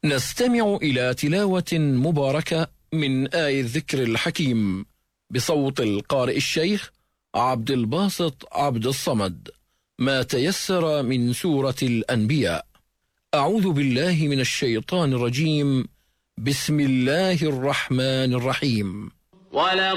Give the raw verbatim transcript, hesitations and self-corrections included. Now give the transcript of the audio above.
نستمع إلى تلاوة مباركة من آية الذكر الحكيم بصوت القارئ الشيخ عبد الباسط عبد الصمد، ما تيسر من سورة الأنبياء. أعوذ بالله من الشيطان الرجيم. بسم الله الرحمن الرحيم.